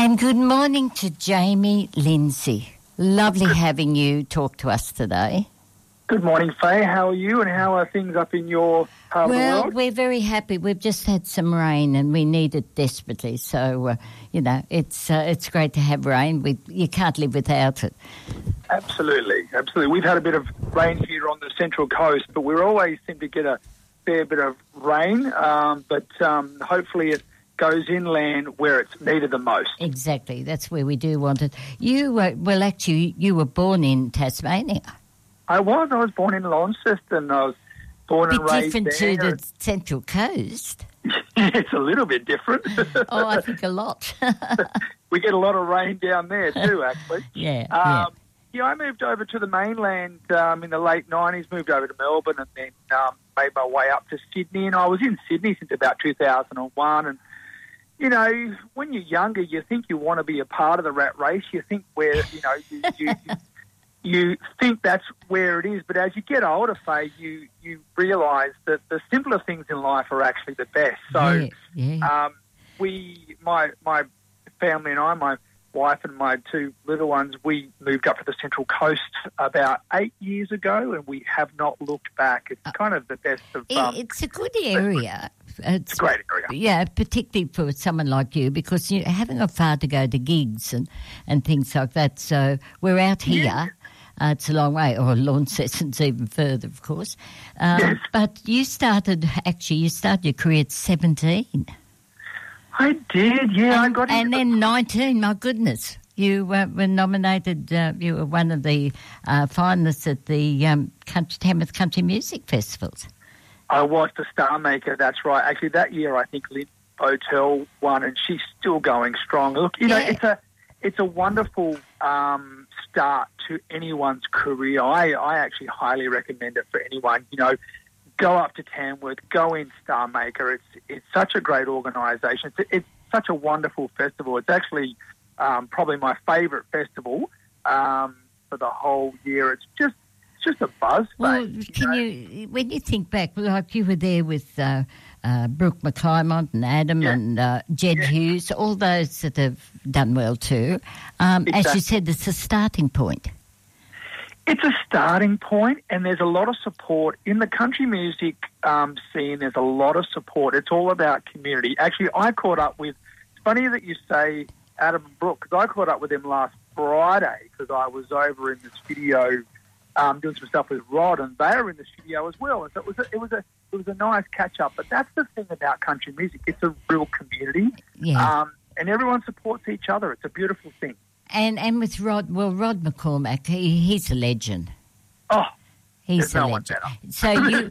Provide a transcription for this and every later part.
And good morning to Jamie Lindsay. Lovely having you talk to us today. Good morning, Faye. How are you and how are things up in your part of the world? Well, we're very happy. We've just had some rain and we need it desperately. So, it's great to have rain. You can't live without it. Absolutely. We've had a bit of rain here on the Central Coast, but we always seem to get a fair bit of rain. But hopefully it goes inland where it's needed the most. Exactly. That's where we do want it. You were born in Tasmania. I was born in Launceston. I was born and raised there. Bit different to the Central Coast. It's a little bit different. Oh, I think a lot. We get a lot of rain down there too, actually. Yeah. I moved over to the mainland in the late 90s, moved over to Melbourne and then made my way up to Sydney. And I was in Sydney since about 2001. And, when you're younger, you think you want to be a part of the rat race. You think you think that's where it is, but as you get older, Faye, you realise that the simpler things in life are actually the best. So, my family and I, my wife and my two little ones, we moved up to the Central Coast about 8 years ago, and we have not looked back. It's kind of the best of. It's a good area. It's a great area. Yeah, particularly for someone like you, because you haven't got far to go to gigs and things like that. So we're out here. Yeah. It's a long way, or Launceston's even further, of course. Yes. But you started your career at 17. I did, yeah. And then 19, my goodness. You were nominated, you were one of the finalists at the Tamworth Country Music Festivals. I was the Star Maker, that's right. Actually, that year I think Lynn Botel won, and she's still going strong. Look, it's a wonderful start to anyone's career. I actually highly recommend it for anyone. Go up to Tamworth, go in Star Maker. It's such a great organisation. It's such a wonderful festival. It's actually probably my favourite festival for the whole year. It's just a buzz. Well, when you think back, like you were there with Brooke McClymont and Adam and Jed Hughes, all those that have done well too. Exactly. As you said, it's a starting point. It's a starting point, and there's a lot of support. In the country music scene, there's a lot of support. It's all about community. Actually, I caught up with, it's funny that you say Adam and Brooke, because I caught up with them last Friday because I was over in the studio doing some stuff with Rod, and they were in the studio as well. And so it was a nice catch up. But that's the thing about country music; it's a real community, and everyone supports each other. It's a beautiful thing. And with Rod McCormack, he's a legend. Oh, he's no a one legend. better. So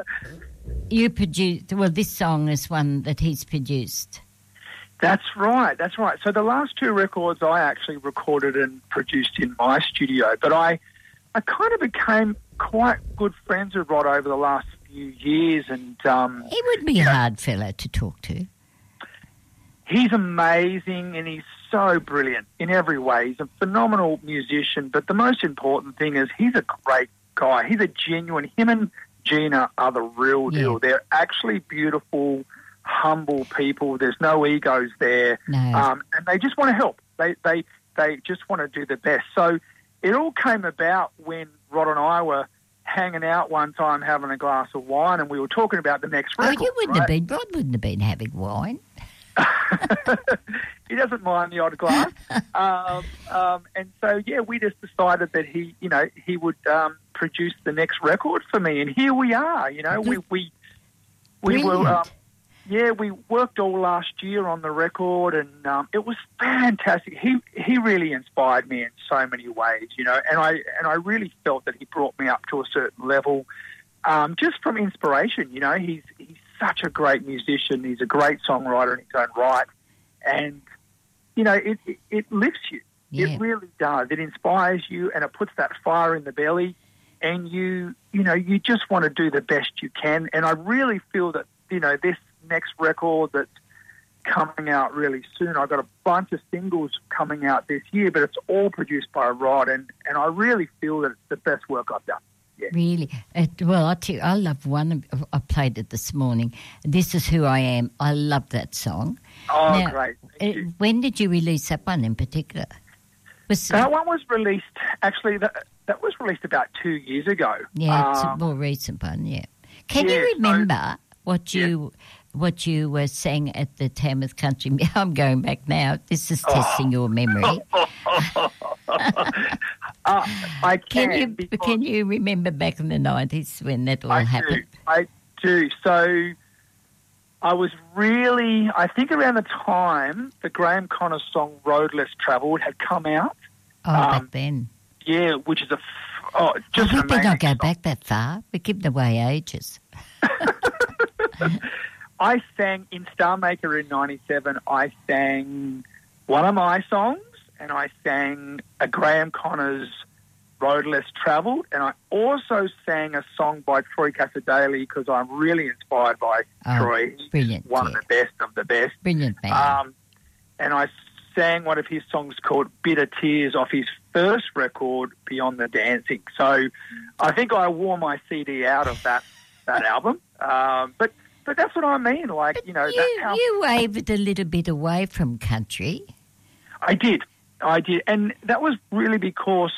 you produced. Well, this song is one that he's produced. That's right. So the last two records I actually recorded and produced in my studio, but I kind of became quite good friends with Rod over the last few years. And he would be a hard fellow to talk to. He's amazing and he's so brilliant in every way. He's a phenomenal musician, but the most important thing is he's a great guy. He's a genuine, him and Gina are the real deal. They're actually beautiful, humble people. There's no egos there. No. And they just want to help. They just want to do the best. So it all came about when Rod and I were hanging out one time having a glass of wine, and we were talking about the next record. Oh, you wouldn't have been. Rod wouldn't have been having wine. He doesn't mind the odd glass. And so, we just decided that he would produce the next record for me. And here we are, we were... we worked all last year on the record, and it was fantastic. He really inspired me in so many ways, and I really felt that he brought me up to a certain level, just from inspiration. He's such a great musician. He's a great songwriter in his own right, and it lifts you. Yeah. It really does. It inspires you, and it puts that fire in the belly, and you just want to do the best you can. And I really feel that this next record that's coming out really soon. I've got a bunch of singles coming out this year, but it's all produced by Rod, and I really feel that it's the best work I've done. Yeah. Really? Well, I love one. I played it this morning. This Is Who I Am. I love that song. Oh, Now, great. Thank you. when did you release that one in particular? That one was released, actually, that was released about 2 years ago. Yeah, it's a more recent one, yeah. Can yeah, you remember so- what you were saying at the Tamworth Country? I'm going back now. This is testing your memory. I can. Can you remember back in the 90s when that all happened? I do. So I was really, I think around the time the Graham Connors song Road Less Travelled had come out. Back then. Yeah, which is just we an better amazing not go song. back that far. We're giving away ages. I sang in Star Maker in 97, I sang one of my songs and I sang a Graham Connors Road Less Travelled, and I also sang a song by Troy Casadale because I'm really inspired by Troy. He's brilliant, one of the best. Brilliant man. And I sang one of his songs called Bitter Tears off his first record, Beyond the Dancing. So I think I wore my CD out of that album. But that's what I mean. Like, but you you wavered a little bit away from country. I did. And that was really because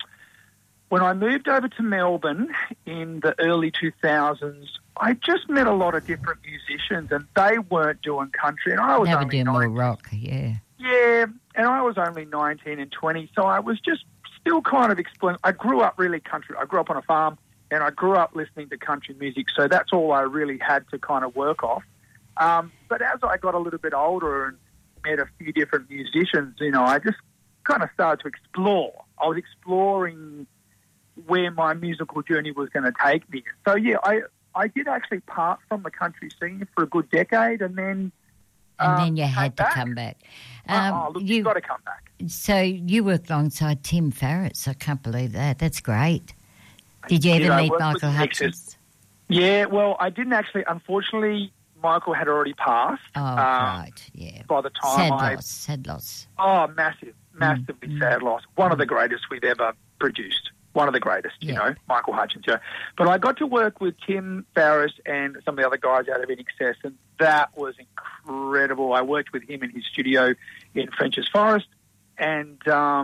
when I moved over to Melbourne in the early 2000s, I just met a lot of different musicians and they weren't doing country. And I was They were only doing 19. more rock, yeah. Yeah, and I was only 19 and 20, so I was just still kind of exploring. I grew up really country. I grew up on a farm and I grew up listening to country music, so that's all I really had to kind of work off. But as I got a little bit older and met a few different musicians, I just kind of started to explore. I was exploring where my musical journey was going to take me. So, yeah, I did actually part from the country scene for a good decade and then... And then you had to come back. Look, you've got to come back. So you worked alongside Tim Farriss. I can't believe that. That's great. Did you ever meet Michael Hutchence? Yeah, well, I didn't actually. Unfortunately, Michael had already passed. Oh, right, yeah. By the time sad loss. Oh, massively sad loss. One of the greatest we've ever produced. One of the greatest, Michael Hutchence. Yeah. But I got to work with Tim Farriss and some of the other guys out of INXS, and that was incredible. I worked with him in his studio in French's Forest, and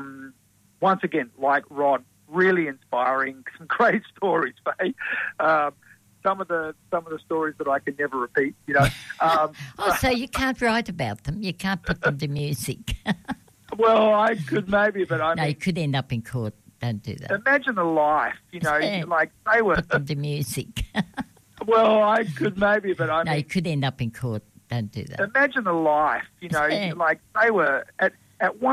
once again, like Rod, really inspiring, some great stories, mate. Some of the stories that I could never repeat, So you can't write about them. You can't put them to music. Well, I could maybe, but I mean... you could end up in court. Don't do that. Imagine the life, like they were... Put them to music. Well, I could maybe, but I mean... you could end up in court. Don't do that. Imagine the life, like they were... At one